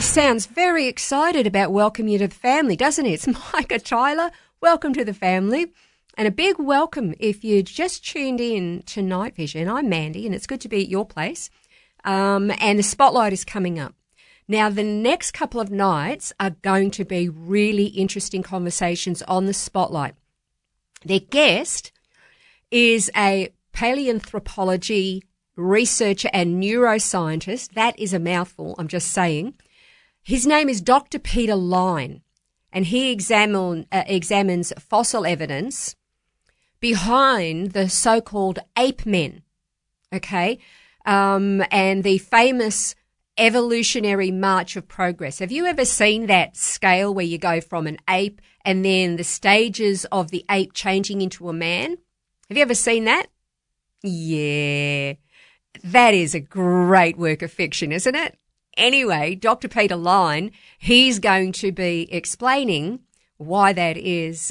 Sounds very excited about welcoming you to the family, doesn't it? It's Micah Tyler. Welcome to the family. And a big welcome if you just tuned in to Night Vision. I'm Mandy, and it's good to be at your place. And the spotlight is coming up. Now, the next couple of nights are going to be really interesting conversations on the spotlight. Their guest is a paleoanthropology researcher and neuroscientist. That is a mouthful, I'm just saying. His name is Dr. Peter Line, and he examines fossil evidence behind the so-called ape men, okay, and the famous evolutionary march of progress. Have you ever seen that scale where you go from an ape and then the stages of the ape changing into a man? Have you ever seen that? Yeah, that is a great work of fiction, isn't it? Anyway, Dr. Peter Line, he's going to be explaining why that is,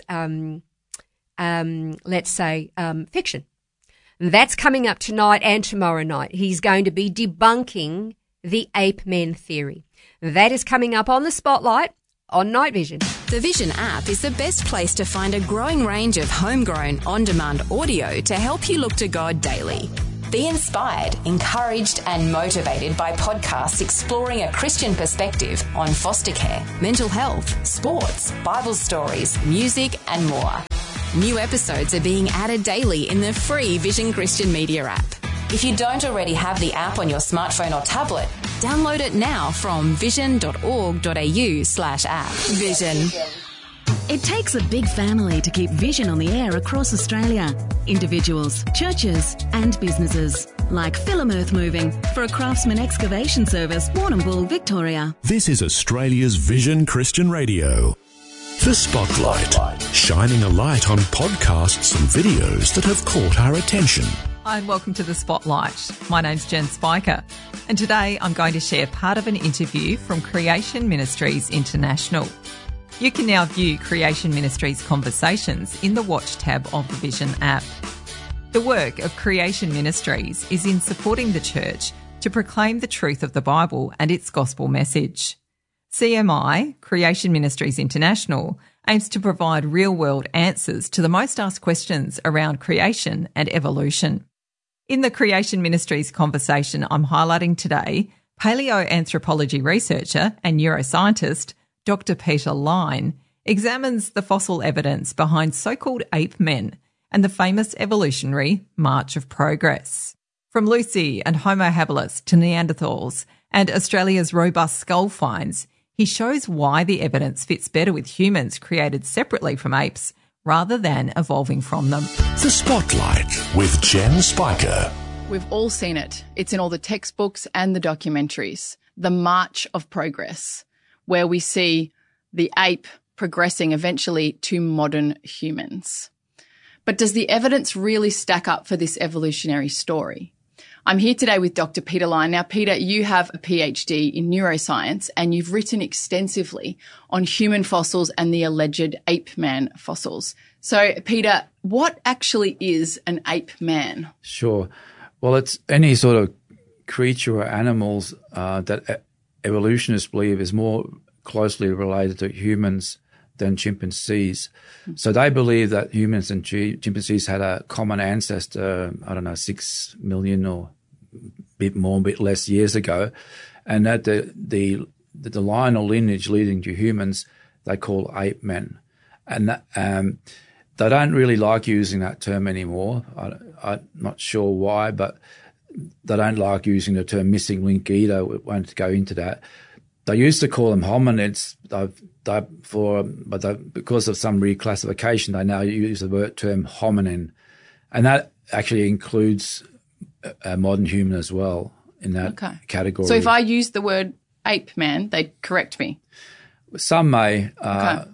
let's say, fiction. That's coming up tonight and tomorrow night. He's going to be debunking the ape men theory. That is coming up on the spotlight on Night Vision. The Vision app is the best place to find a growing range of homegrown, on-demand audio to help you look to God daily. Be inspired, encouraged and motivated by podcasts exploring a Christian perspective on foster care, mental health, sports, Bible stories, music and more. New episodes are being added daily in the free Vision Christian Media app. If you don't already have the app on your smartphone or tablet, download it now from vision.org.au/app. Vision. It takes a big family to keep Vision on the air across Australia. Individuals, churches and businesses. Like Film Earth Moving for a Craftsman excavation service, Warrnambool, Victoria. This is Australia's Vision Christian Radio. The Spotlight, shining a light on podcasts and videos that have caught our attention. Hi and welcome to The Spotlight. My name's Jen Spiker, and today I'm going to share part of an interview from Creation Ministries International. You can now view Creation Ministries conversations in the Watch tab of the Vision app. The work of Creation Ministries is in supporting the church to proclaim the truth of the Bible and its gospel message. CMI, Creation Ministries International, aims to provide real-world answers to the most asked questions around creation and evolution. In the Creation Ministries conversation I'm highlighting today, paleoanthropology researcher and neuroscientist Dr. Peter Line examines the fossil evidence behind so-called ape men and the famous evolutionary March of Progress. From Lucy and Homo habilis to Neanderthals and Australia's robust skull finds, he shows why the evidence fits better with humans created separately from apes rather than evolving from them. The Spotlight with Jen Spiker. We've all seen it. It's in all the textbooks and the documentaries. The March of Progress, where we see the ape progressing eventually to modern humans. But does the evidence really stack up for this evolutionary story? I'm here today with Dr. Peter Line. Now, Peter, you have a PhD in neuroscience and you've written extensively on human fossils and the alleged ape man fossils. So, Peter, what actually is an ape man? Sure. Well, it's any sort of creature or animals that evolutionists believe is more closely related to humans than chimpanzees. So they believe that humans and chimpanzees had a common ancestor, 6 million or a bit more, a bit less years ago, and that the line or lineage leading to humans they call ape men. And that, they don't really like using that term anymore. I'm not sure why, but they don't like using the term missing link either. We won't go into that. They used to call them hominids, because of some reclassification, they now use the term hominin. And that actually includes a modern human as well in that category. So if I use the word ape man, they correct me? Some may, but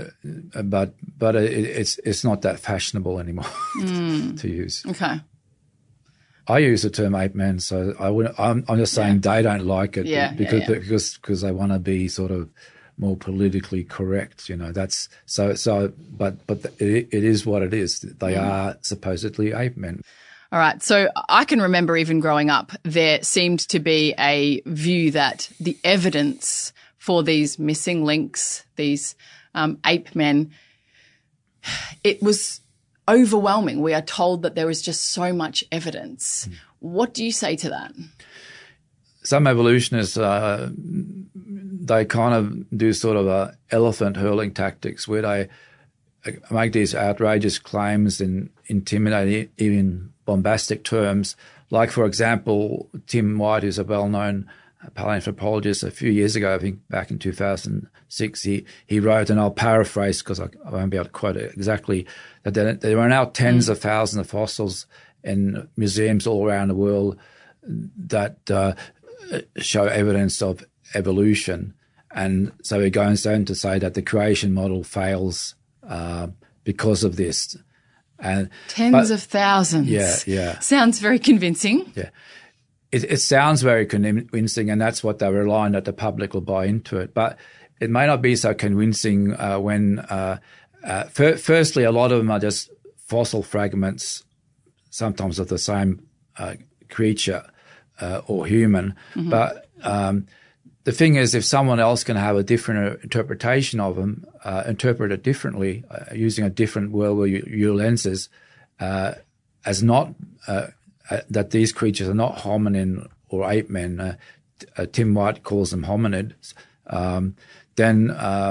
it's not that fashionable anymore to use. Okay. I use the term ape man, so I'm just saying they don't like it because they want to be sort of more politically correct. You know, that's so. But it is what it is. They are supposedly ape men. All right. So I can remember even growing up, there seemed to be a view that the evidence for these missing links, these ape men, it was overwhelming. We are told that there was just so much evidence. What do you say to that? Some evolutionists, they kind of do sort of elephant hurling tactics where they make these outrageous claims and intimidate, even bombastic terms. Like, for example, Tim White, who's a well-known paleoanthropologist, a few years ago, I think back in 2006, he wrote, and I'll paraphrase because I won't be able to quote it exactly, that there are now tens of thousands of fossils in museums all around the world that show evidence of evolution. And so he goes on to say that the creation model fails because of this. And tens of thousands. Yeah. Sounds very convincing. Yeah. It sounds very convincing, and that's what they're relying that the public will buy into it. But it may not be so convincing when, firstly, a lot of them are just fossil fragments, sometimes of the same creature or human. Mm-hmm. But the thing is, if someone else can have a different interpretation of them, interpret it differently, using a different worldview lenses, as not that these creatures are not hominin or ape men, Tim White calls them hominids, then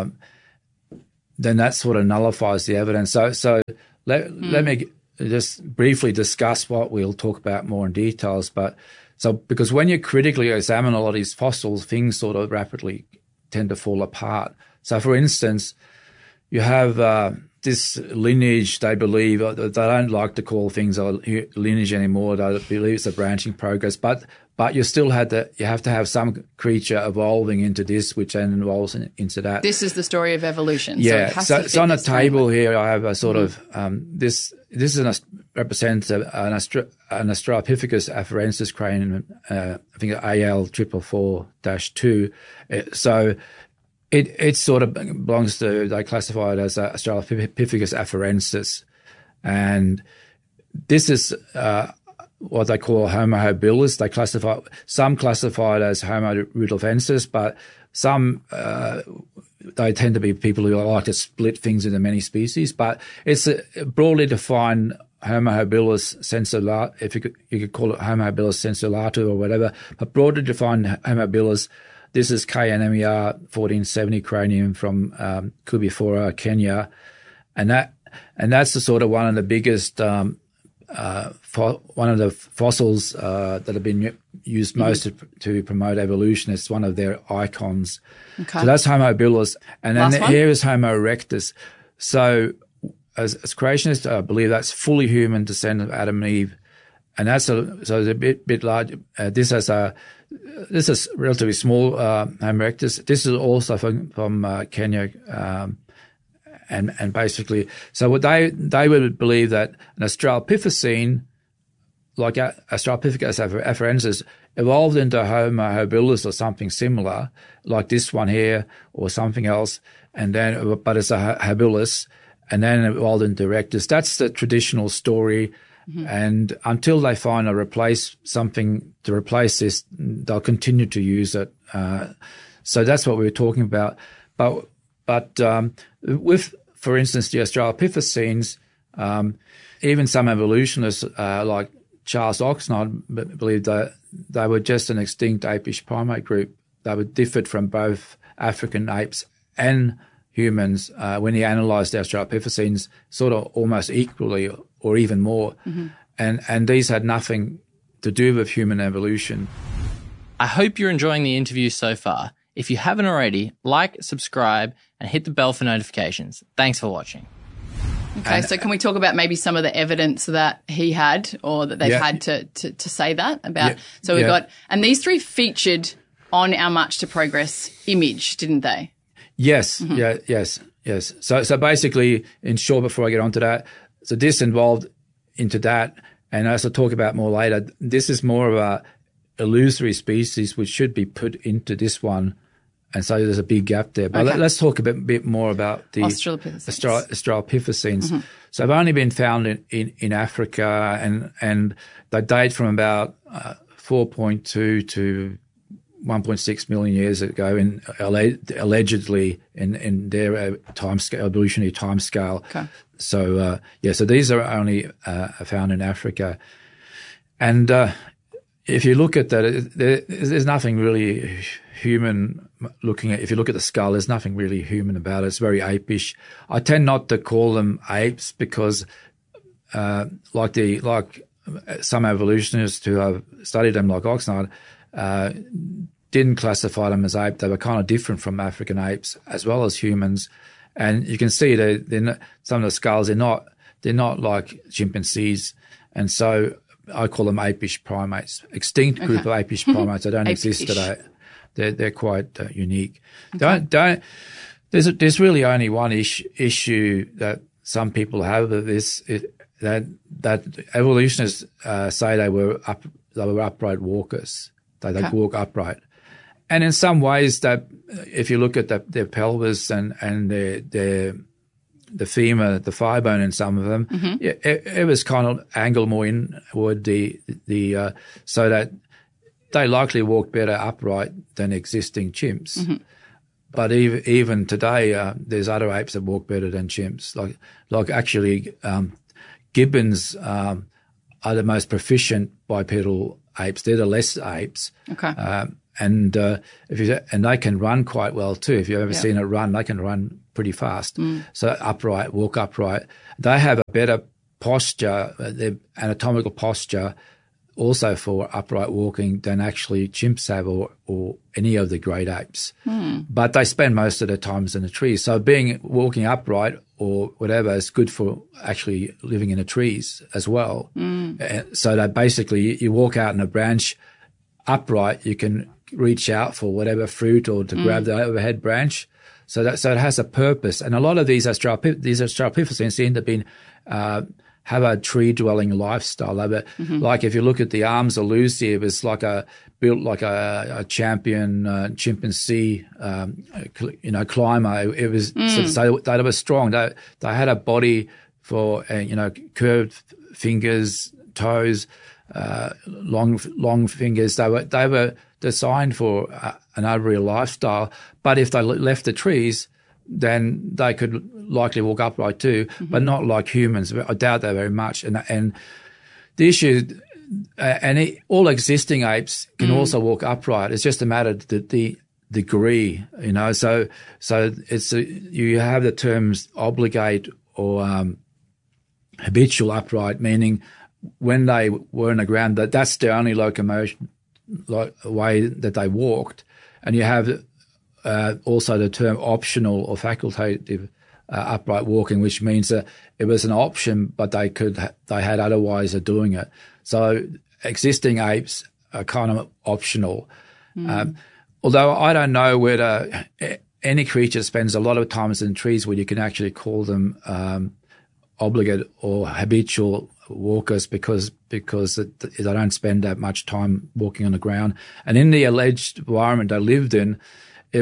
that sort of nullifies the evidence. So let me just briefly discuss what we'll talk about more in details. Because when you critically examine a lot of these fossils, things sort of rapidly tend to fall apart. So, for instance, you have this lineage, they believe, they don't like to call things a lineage anymore. They believe it's a branching progress, but you still you have to have some creature evolving into this, which then evolves into that. This is the story of evolution. Yeah. So on the table here, I have a sort of this represents an Australopithecus afarensis cranium, I think AL444-2. So it sort of belongs to, they classify it as Australopithecus afarensis. And this is what they call Homo habilis. Some classify it as Homo rudolfensis, but some they tend to be people who like to split things into many species. But it's broadly defined Homo habilis sensulata, if you could call it Homo habilis sensulata or whatever, but broadly defined Homo habilis. This is KNMER 1470 cranium from Kubifora, Kenya, and that's the sort of one of the biggest one of the fossils that have been used most to promote evolution. It's one of their icons. Okay. So that's Homo habilis, and then here is Homo erectus. So as creationists, I believe that's fully human descendant of Adam and Eve, and that's so it's a bit large. This is relatively small Homo erectus. This is also from Kenya, and basically, so what they would believe that an Australopithecine, like Australopithecus afarensis, evolved into Homo habilis or something similar, like this one here or something else, but it's a habilis, and then it evolved into erectus. That's the traditional story. Mm-hmm. And until they find something to replace this, they'll continue to use it. So that's what we were talking about. But with, for instance, the Australopithecines, even some evolutionists like Charles Oxnard believed that they were just an extinct apish primate group. They were differed from both African apes and humans when he analysed the Australopithecines sort of almost equally or even more. Mm-hmm. And these had nothing to do with human evolution. I hope you're enjoying the interview so far. If you haven't already, like, subscribe, and hit the bell for notifications. Thanks for watching. Okay, so can we talk about maybe some of the evidence that he had or that they've had to say that about? Yeah, so we got, and these three featured on our March to Progress image, didn't they? Yes, mm-hmm. Yes. So basically, in short, before I get onto that, so this involved into that, and as I'll talk about more later, this is more of a illusory species which should be put into this one, and so there's a big gap there. But let's talk a bit more about the Australopithecines. Mm-hmm. So they've only been found in Africa, and they date from about 4.2 to 1.6 million years ago, allegedly in their evolutionary time scale. Okay. So so these are only found in Africa, and if you look at that, there's nothing really human looking at. If you look at the skull, there's nothing really human about it. It's very apish. I tend not to call them apes because, like some evolutionists who have studied them, like Oxnard, didn't classify them as ape. They were kind of different from African apes as well as humans, and you can see that some of the skulls they're not like chimpanzees, and so I call them apish primates. Extinct group of apish primates that don't exist today. They're quite unique. Okay. There's really only one issue that some people have with this. That evolutionists say they were upright walkers. They walk upright, and in some ways, that if you look at their pelvis and the femur, the thigh bone in some of them, it was kind of angled more inward, so that they likely walk better upright than existing chimps. Mm-hmm. But even today, there's other apes that walk better than chimps. Like actually, gibbons are the most proficient bipedal apes. They're the less apes. Okay. And they can run quite well too. If you've ever seen it run, they can run pretty fast. So walk upright. They have a better posture, their anatomical posture, also for upright walking than actually chimps have or any of the great apes. But they spend most of their times in the trees. So walking upright or whatever is good for actually living in the trees as well. So that basically you walk out in a branch upright, you can reach out for whatever fruit or to grab the overhead branch. So it has a purpose. And a lot of these Australopithecines seem to be have a tree-dwelling lifestyle. Like if you look at the arms of Lucy, it was built like a champion chimpanzee, climber. It was so they were strong. They had a body for curved fingers, toes, long fingers. They were designed for an arboreal lifestyle. But if they left the trees, then they could likely walk upright too, but not like humans. I doubt that very much. And the issue, all existing apes can also walk upright. It's just a matter of the degree, So it's you have the terms obligate or habitual upright, meaning when they were on the ground, that's the only locomotion way that they walked, and you have also the term optional or facultative upright walking, which means that it was an option, but they had other ways of doing it. So existing apes are kind of optional. Although I don't know whether any creature spends a lot of times in trees where you can actually call them obligate or habitual walkers because they don't spend that much time walking on the ground. And in the alleged environment they lived in, it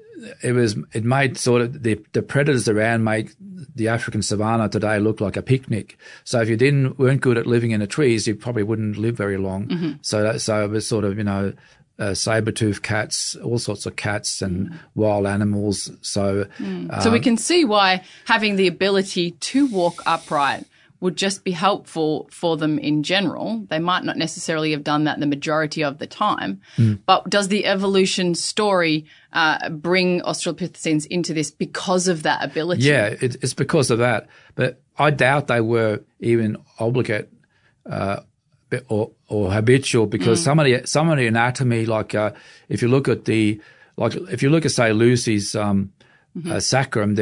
made sort of the predators around make the African savanna today look like a picnic. So if you weren't good at living in the trees, you probably wouldn't live very long. So it was sort of saber-toothed cats, all sorts of cats and wild animals. So so we can see why having the ability to walk upright would just be helpful for them in general. They might not necessarily have done that the majority of the time, but does the evolution story bring Australopithecines into this because of that ability? Yeah, it's because of that. But I doubt they were even obligate or habitual because some of the anatomy, like if you look at say Lucy's sacrum,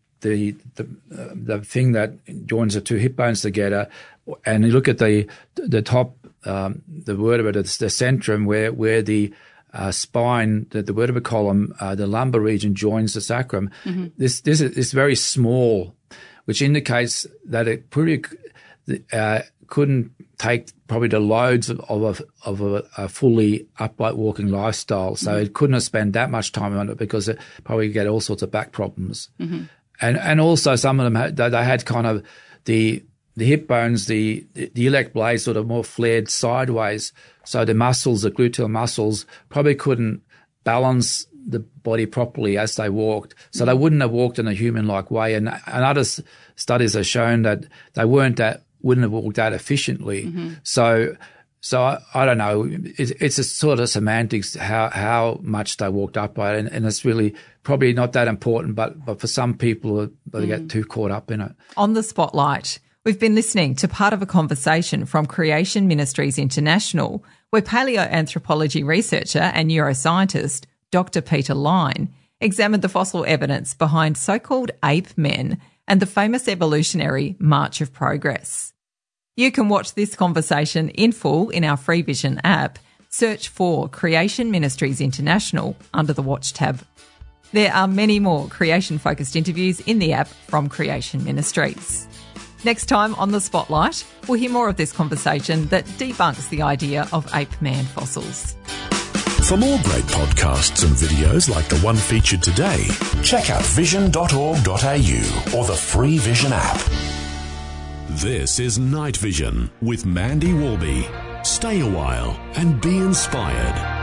the thing that joins the two hip bones together, and you look at the top, the vertebra, the centrum, where the spine, the vertebral column, the lumbar region joins the sacrum. This is very small, which indicates that it pretty couldn't take probably the loads of a fully upright walking lifestyle. So it couldn't have spent that much time on it because it probably get all sorts of back problems. And also some of them they had kind of the hip bones, the iliac blades sort of more flared sideways. So the muscles, the gluteal muscles, probably couldn't balance the body properly as they walked. So they wouldn't have walked in a human-like way. And other studies have shown that they wouldn't have walked that efficiently. Mm-hmm. So I don't know. It's a sort of semantics how much they walked upright, and it's really probably not that important. But for some people, they get too caught up in it. On the Spotlight, we've been listening to part of a conversation from Creation Ministries International, where paleoanthropology researcher and neuroscientist Dr. Peter Line examined the fossil evidence behind so-called ape men and the famous evolutionary March of Progress. You can watch this conversation in full in our Free Vision app. Search for Creation Ministries International under the Watch tab. There are many more creation-focused interviews in the app from Creation Ministries. Next time on The Spotlight, we'll hear more of this conversation that debunks the idea of ape man fossils. For more great podcasts and videos like the one featured today, check out vision.org.au or the Free Vision app. This is Night Vision with Mandy Warby. Stay a while and be inspired.